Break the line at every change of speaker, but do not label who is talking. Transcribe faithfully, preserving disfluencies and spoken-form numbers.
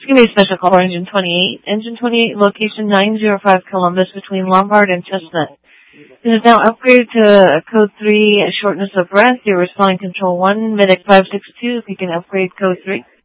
going to be a special call for Engine twenty-eight. Engine twenty-eight, location nine oh five Columbus between Lombard and Chestnut. It is now upgraded to code three, shortness of breath. You're responding control one, medic five six two, if you can upgrade code three.